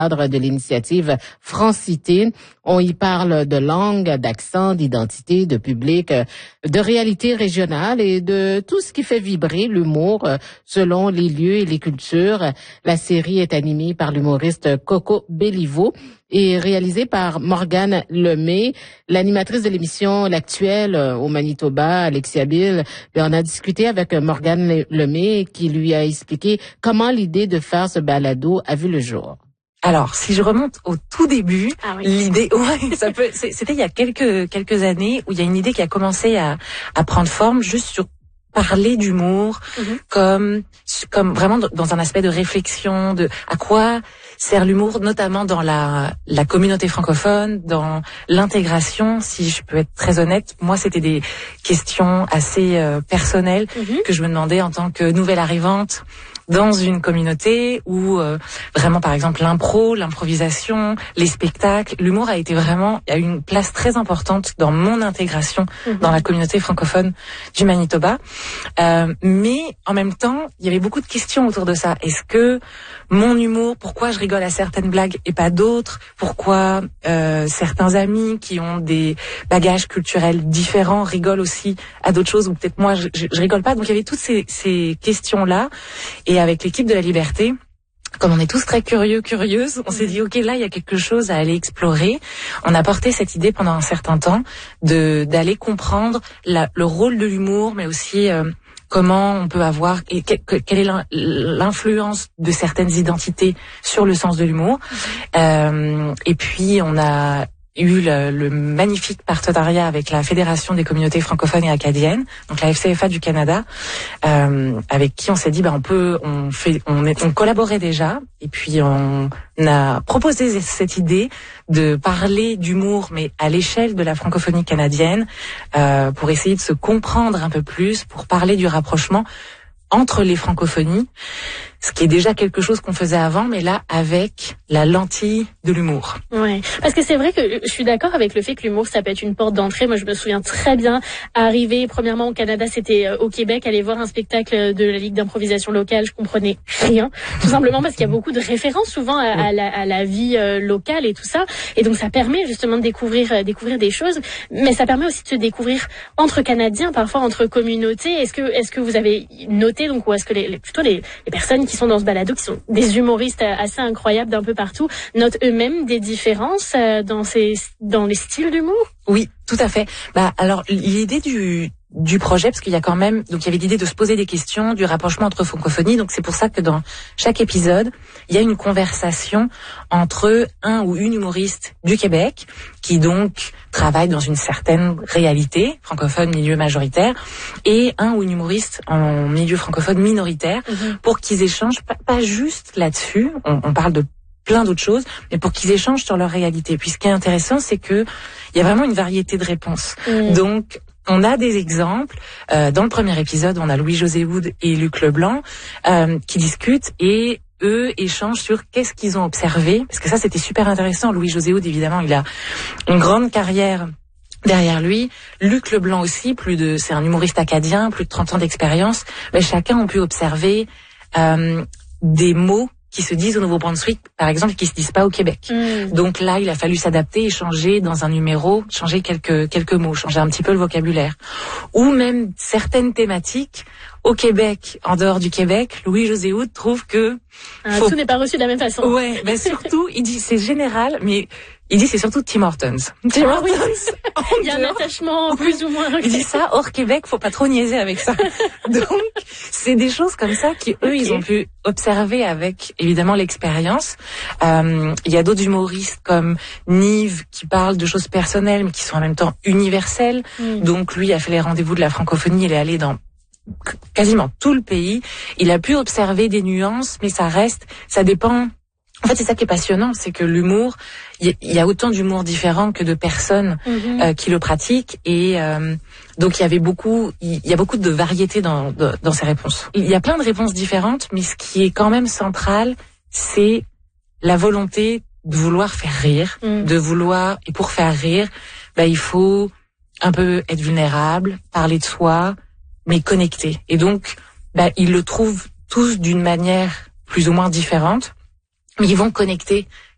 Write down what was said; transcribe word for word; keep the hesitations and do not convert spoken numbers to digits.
cadre de l'initiative Francité. On y parle de langue, d'accent, d'identité, de public, de réalité régionale et de tout ce qui fait vibrer l'humour selon les lieux et les cultures. La série est animée par l'humoriste Coco Belliveau et réalisée par Morgane Lemay, l'animatrice de l'émission L'Actuel au Manitoba, Alexia Bill. On a discuté avec Morgane Lemay qui lui a expliqué comment l'idée de faire ce balado a vu le jour. Alors, si je remonte au tout début, ah oui. l'idée, ouais, ça peut, c'était il y a quelques quelques années où il y a une idée qui a commencé à à prendre forme juste sur parler d'humour mm-hmm. comme comme vraiment dans un aspect de réflexion de à quoi sert l'humour, notamment dans la la communauté francophone, dans l'intégration. Si je peux être très honnête, moi c'était des questions assez euh, personnelles mm-hmm. que je me demandais en tant que nouvelle arrivante dans une communauté où euh, vraiment par exemple l'impro, l'improvisation, les spectacles, l'humour a été vraiment a eu une place très importante dans mon intégration mmh. dans la communauté francophone du Manitoba. Euh, mais en même temps, il y avait beaucoup de questions autour de ça. Est-ce que mon humour, pourquoi je rigole à certaines blagues et pas d'autres? Pourquoi euh, certains amis qui ont des bagages culturels différents rigolent aussi à d'autres choses ou peut-être moi je, je, je rigole pas. Donc il y avait toutes ces, ces questions-là. Et avec l'équipe de la Liberté, comme on est tous très curieux, curieuses, on s'est dit, OK, là, il y a quelque chose à aller explorer. On a porté cette idée pendant un certain temps de d'aller comprendre la, le rôle de l'humour, mais aussi euh, comment on peut avoir, et que, que, quelle est l'influence de certaines identités sur le sens de l'humour. Mmh. Euh, et puis, on a eu le, le magnifique partenariat avec la Fédération des communautés francophones et acadiennes, donc la F C F A du Canada, euh, avec qui on s'est dit, bah, on peut, on fait, on est, on collaborait déjà, et puis on a proposé cette idée de parler d'humour, mais à l'échelle de la francophonie canadienne, euh, pour essayer de se comprendre un peu plus, pour parler du rapprochement entre les francophonies, ce qui est déjà quelque chose qu'on faisait avant, mais là, avec la lentille de l'humour. Ouais, parce que c'est vrai que je suis d'accord avec le fait que l'humour, ça peut être une porte d'entrée. Moi, je me souviens très bien, arriver, premièrement, au Canada, c'était au Québec, aller voir un spectacle de la Ligue d'improvisation locale, je comprenais rien, tout simplement parce qu'il y a beaucoup de références souvent à, à, la, à la vie locale et tout ça, et donc ça permet justement de découvrir, découvrir des choses, mais ça permet aussi de se découvrir entre Canadiens, parfois entre communautés. Est-ce que, est-ce que vous avez noté, donc, ou est-ce que les, les plutôt les, les personnes qui sont dans ce balado, qui sont des humoristes assez incroyables d'un peu partout, notent eux-mêmes des différences dans ces, dans les styles d'humour? Oui, tout à fait. Bah, alors, l'idée du, du projet, parce qu'il y a quand même, donc il y avait l'idée de se poser des questions, du rapprochement entre francophonies, donc c'est pour ça que dans chaque épisode, il y a une conversation entre un ou une humoriste du Québec, qui donc travaille dans une certaine réalité, francophone, milieu majoritaire, et un ou une humoriste en milieu francophone minoritaire, mmh. pour qu'ils échangent, pas, pas juste là-dessus, on, on parle de plein d'autres choses, mais pour qu'ils échangent sur leur réalité. Puis ce qui est intéressant, c'est que il y a vraiment une variété de réponses. Mmh. Donc, on a des exemples. Euh, dans le premier épisode, on a Louis-José Hood et Luc Leblanc euh, qui discutent et eux échangent sur qu'est-ce qu'ils ont observé. Parce que ça, c'était super intéressant. Louis-José Hood, évidemment, il a une grande carrière derrière lui. Luc Leblanc aussi, plus de, c'est un humoriste acadien, plus de trente ans d'expérience. Mais chacun a pu observer euh, des mots qui se disent au Nouveau-Brunswick, par exemple, et qui se disent pas au Québec. Mmh. Donc là, il a fallu s'adapter et changer dans un numéro, changer quelques quelques mots, changer un petit peu le vocabulaire. Ou même certaines thématiques au Québec, en dehors du Québec, Louis-José Hood trouve que ah, faut... tout n'est pas reçu de la même façon. Ouais, ben surtout, il dit c'est général, mais il dit c'est surtout Tim Hortons. Tim ah, Hortons. Oui. Il y a un attachement plus ou moins. Il dit ça hors Québec, faut pas trop niaiser avec ça. Donc c'est des choses comme ça qui eux okay. ils ont pu observer avec évidemment l'expérience. Euh, il y a d'autres humoristes comme Nive qui parlent de choses personnelles mais qui sont en même temps universelles. Mm. Donc lui a fait les rendez-vous de la francophonie, il est allé dans quasiment tout le pays. Il a pu observer des nuances, mais ça reste, ça dépend. En fait, c'est ça qui est passionnant, c'est que l'humour, il y, y a autant d'humour différent que de personnes mm-hmm. euh, qui le pratiquent, et euh, donc il y avait beaucoup, il y a beaucoup de variété dans, de, dans ces réponses. Il y a plein de réponses différentes, mais ce qui est quand même central, c'est la volonté de vouloir faire rire, mm. de vouloir, et pour faire rire, bah, il faut un peu être vulnérable, parler de soi, mais connecté. Et donc, bah, ils le trouvent tous d'une manière plus ou moins différente, mais ils vont connecter